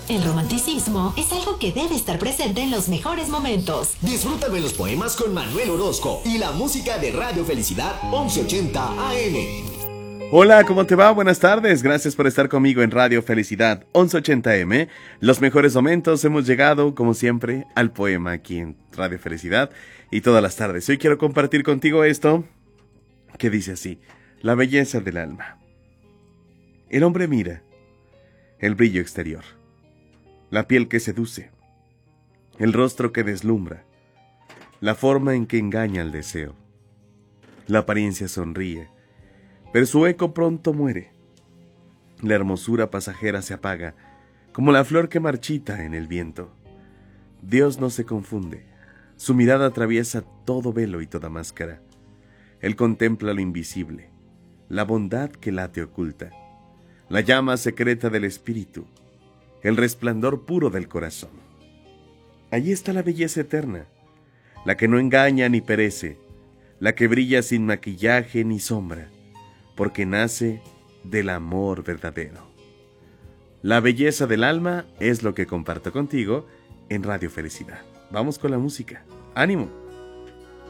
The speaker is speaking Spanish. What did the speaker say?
El romanticismo es algo que debe estar presente en los mejores momentos. Disfrútame los poemas con Manuel Orozco y la música de Radio Felicidad 1180 AM. Hola, ¿cómo te va? Buenas tardes. Gracias por estar conmigo en Radio Felicidad 1180M. Los mejores momentos. Hemos llegado, como siempre, al poema aquí en Radio Felicidad y todas las tardes. Hoy quiero compartir contigo esto que dice así: la belleza del alma. El hombre mira el brillo exterior, la piel que seduce, el rostro que deslumbra, la forma en que engaña al deseo. La apariencia sonríe, pero su eco pronto muere. La hermosura pasajera se apaga, como la flor que marchita en el viento. Dios no se confunde, su mirada atraviesa todo velo y toda máscara. Él contempla lo invisible, la bondad que late oculta, la llama secreta del espíritu, el resplandor puro del corazón. Allí está la belleza eterna, la que no engaña ni perece, la que brilla sin maquillaje ni sombra, porque nace del amor verdadero. La belleza del alma es lo que comparto contigo en Radio Felicidad. Vamos con la música. ¡Ánimo!